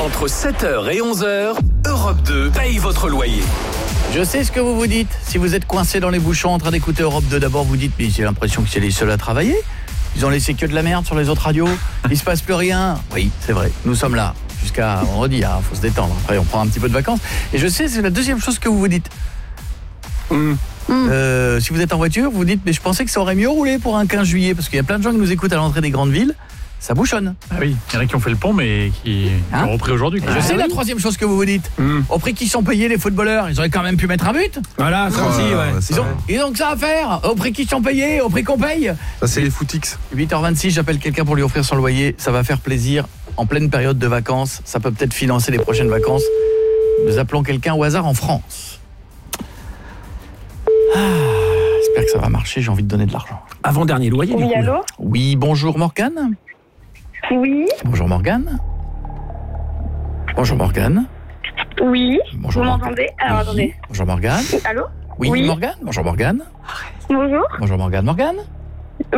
Entre 7h et 11h, Europe 2 paye votre loyer. Je sais ce que vous vous dites. Si vous êtes coincé dans les bouchons en train d'écouter Europe 2, d'abord vous dites, mais j'ai l'impression que c'est les seuls à travailler. Ils ont laissé que de la merde sur les autres radios. Il se passe plus rien. Oui, c'est vrai. Nous sommes là jusqu'à vendredi. Faut se détendre. Après, on prend un petit peu de vacances. Et je sais, c'est la deuxième chose que vous vous dites. Si vous êtes en voiture, vous dites, mais je pensais que ça aurait mieux roulé pour un 15 juillet, parce qu'il y a plein de gens qui nous écoutent à l'entrée des grandes villes. Ça bouchonne. Ah oui, il y en a qui ont fait le pont mais qui ont repris aujourd'hui. Je sais la troisième chose que vous vous dites. Au prix qu'ils sont payés les footballeurs, ils auraient quand même pu mettre un but. Voilà, ça aussi, ouais. Ils ont que ça à faire. Au prix qu'ils sont payés, au prix qu'on paye. Ça, c'est les footix. 8h26, j'appelle quelqu'un pour lui offrir son loyer. Ça va faire plaisir en pleine période de vacances. Ça peut peut-être financer les prochaines vacances. Nous appelons quelqu'un au hasard en France. J'espère que ça va marcher, j'ai envie de donner de l'argent. Avant-dernier loyer, du coup. Oui, allô ? Oui, bonjour Morgane. Oui, Bonjour Morgane. Bonjour Morgane. oui. Bonjour Vous Morgane. m'entendez ? Alors, Oui. attendez. Bonjour Morgane. Allô ? Oui, Oui. Morgane. Bonjour Morgane. Bonjour ? Bonjour Morgane. Morgane.